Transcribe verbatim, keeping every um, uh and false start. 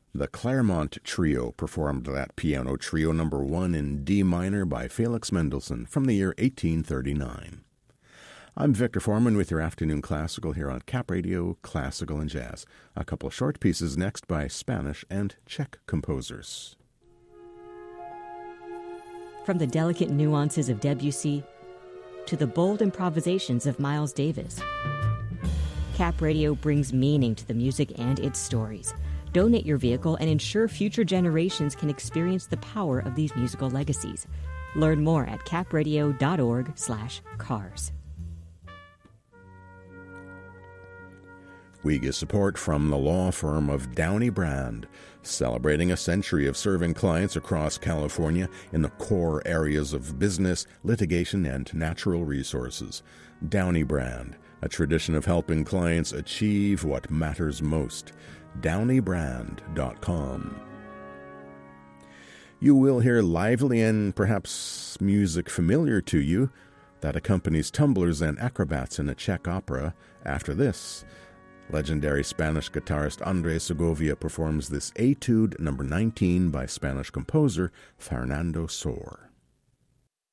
The Claremont Trio performed that piano trio number one in D minor by Felix Mendelssohn from the year eighteen thirty-nine. I'm Victor Foreman with your afternoon classical here on Cap Radio, Classical and Jazz. A couple of short pieces next by Spanish and Czech composers. From the delicate nuances of Debussy to the bold improvisations of Miles Davis, Cap Radio brings meaning to the music and its stories. Donate your vehicle and ensure future generations can experience the power of these musical legacies. Learn more at capradio.org slash cars. We get support from the law firm of Downey Brand, celebrating a century of serving clients across California in the core areas of business, litigation, and natural resources. Downey Brand, a tradition of helping clients achieve what matters most. downey brand dot com. You will hear lively and perhaps music familiar to you that accompanies tumblers and acrobats in a Czech opera. After this, legendary Spanish guitarist Andres Segovia performs this Etude number nineteen by Spanish composer Fernando Sor.